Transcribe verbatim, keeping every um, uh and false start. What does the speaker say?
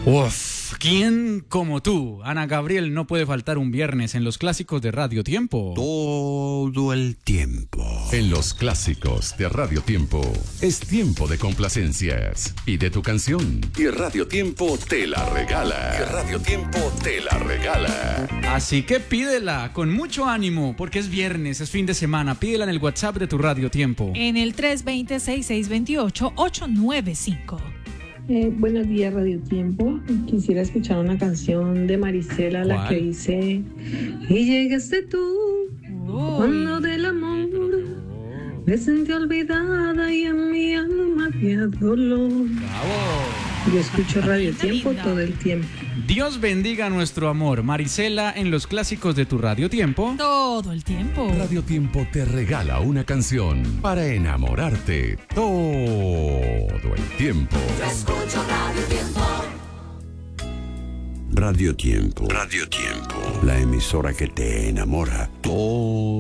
Uf, ¿quién como tú? Ana Gabriel no puede faltar un viernes en los clásicos de Radio Tiempo. Todo el tiempo. En los clásicos de Radio Tiempo es tiempo de complacencias. Pide tu canción y Radio Tiempo te la regala. Y Radio Tiempo te la regala. Así que pídela con mucho ánimo, porque es viernes, es fin de semana. Pídela en el WhatsApp de tu Radio Tiempo. En el tres dos cero, seis seis dos ocho, ocho nueve cinco. Eh, buenos días, Radio Tiempo. Quisiera escuchar una canción de Marisela, la que dice: y llegaste tú, Uy. cuando del amor me sentí olvidada y en mi alma había dolor. ¡Bravo! Yo escucho Radio Tiempo Linda. todo el tiempo. Dios bendiga nuestro amor. Marisela en los clásicos de tu Radio Tiempo. Todo el tiempo. Radio Tiempo te regala una canción para enamorarte todo el tiempo. Escucho Radio Tiempo. Radio Tiempo. Radio Tiempo. La emisora que te enamora todo